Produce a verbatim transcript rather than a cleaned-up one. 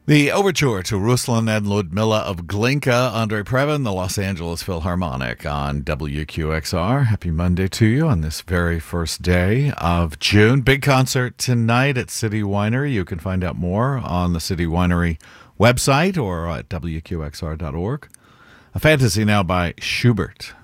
The overture to Ruslan and Ludmilla of Glinka, Andre Previn, the Los Angeles Philharmonic on W Q X R. Happy Monday to you on this very first day of June. Big concert tonight at City Winery. You can find out more on the City Winery website or at W Q X R dot org. A Fantasy Now by Schubert.